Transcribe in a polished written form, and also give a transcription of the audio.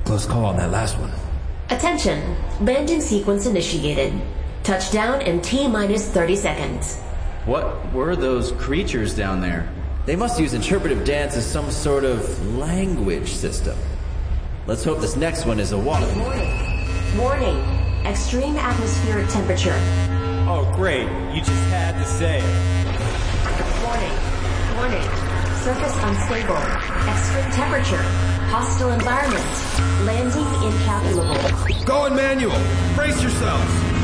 Close call on that last one. Attention. Landing sequence initiated. Touchdown in T-minus 30 seconds. What were those creatures down there? They must use interpretive dance as some sort of language system. Let's hope this next one is a water. Warning. Extreme atmospheric temperature. Oh, great. You just had to say it. Warning. Surface unstable. Extreme temperature. Hostile environment. Landing incalculable. Going manual. Brace yourselves.